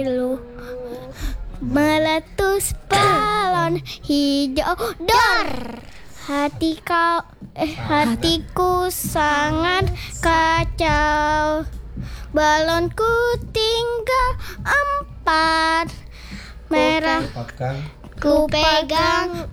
Meletus balon hijau dor. Hatiku sangat kacau. Balonku tinggal 4. Merah ku pegang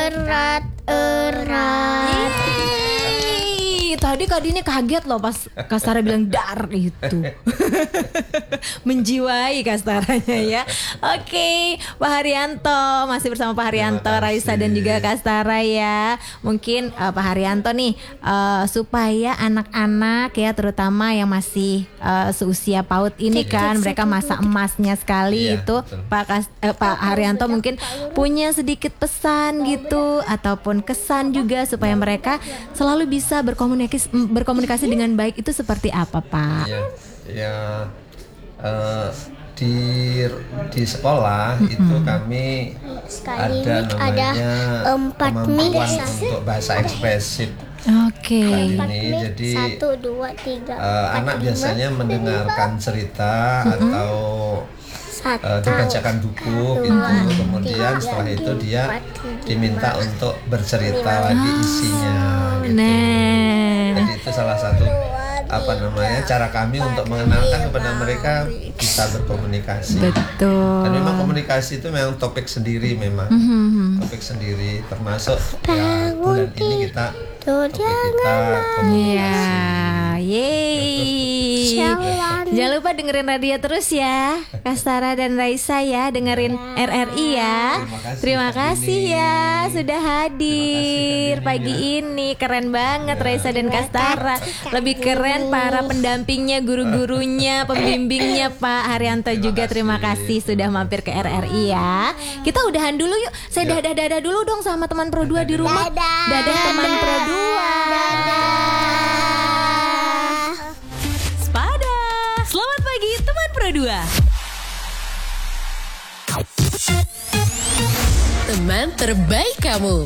erat-erat. Tadi Kak Dini kaget loh pas Kak Stara bilang dar itu. Menjiwai Kak Staranya ya. Oke, Pak Haryanto, masih bersama Pak Haryanto, Raisa dan juga Kak Stara ya. Mungkin Pak Haryanto nih supaya anak-anak ya terutama yang masih seusia PAUD ini kan mereka masa emasnya sekali itu Pak Haryanto mungkin punya sedikit pesan gitu ataupun kesan juga supaya mereka selalu bisa berkomunikasi dengan baik itu seperti apa Pak? Di sekolah itu kami ada namanya kemampuan untuk bahasa ekspresif. Oke. Ini jadi 1, 2, 3, anak biasanya mendengarkan cerita atau dibacakan buku gitu. Kemudian setelah itu dia diminta untuk bercerita lagi isinya gitu. Jadi itu salah satu cara kami untuk mengenalkan kepada mereka bisa berkomunikasi. Betul. Dan memang komunikasi itu memang topik sendiri topik sendiri termasuk ya bulan ini kita komunikasi. Jangan lupa dengerin radio terus ya Kak Stara dan Raisa ya. Dengerin RRI ya. Terima kasih ya sudah hadir pagi ini. Keren banget Raisa dan Kak Stara. Lebih keren para pendampingnya, guru-gurunya, pembimbingnya Pak Haryanto juga. Terima kasih sudah mampir ke RRI ya. Kita udahan dulu yuk. Saya dadah-dadah dulu dong sama teman Pro 2 di rumah. Dadah teman Pro 2. Spada. Selamat pagi teman Pro 2. Teman terbaik kamu.